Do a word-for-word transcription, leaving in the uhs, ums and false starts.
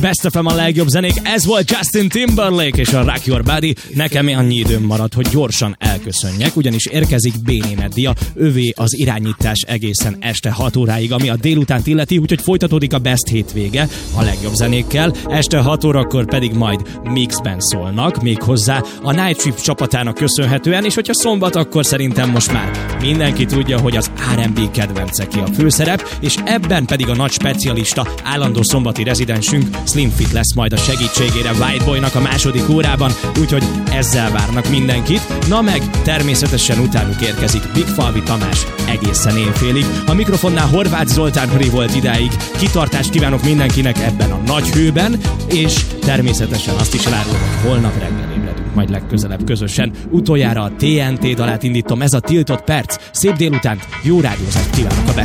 Best ef em a legjobb zenék, ez volt Justin Timberlake és a Rock Your Body. Nekem annyi időm maradt, hogy gyorsan elköszönjek, ugyanis érkezik Béni Meddia, övé az irányítás egészen este hat óráig, ami a délutánt illeti, úgyhogy folytatódik a Best hétvége a legjobb zenékkel, este hat órakor pedig majd mixben szólnak, méghozzá a Night Trip csapatának köszönhetően, és hogyha szombat, akkor szerintem most már mindenki tudja, hogy az er end bé kedvence ki a főszerep, és ebben pedig a nagy specialista, állandó szombati rezidensünk Slim Fit lesz majd a segítségére White Boynak a második órában, úgyhogy ezzel várnak mindenkit. Na meg természetesen utánuk érkezik Big Falvi Tamás egészen éjfélig. A mikrofonnál Horváth Zoltán Hori volt idáig. Kitartást kívánok mindenkinek ebben a nagy hőben, és természetesen azt is elárulom, hogy holnap reggel ébredünk majd legközelebb közösen. Utoljára a té en té dalát indítom, ez a Tiltott Perc. Szép délutánt, jó rádiózást kívánok a